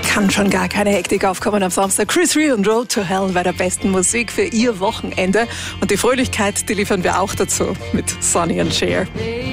Kann schon gar keine Hektik aufkommen am Samstag. Chris Rea und Road to Hell bei der besten Musik für Ihr Wochenende. Und die Fröhlichkeit, die liefern wir auch dazu mit Sonny and Cher.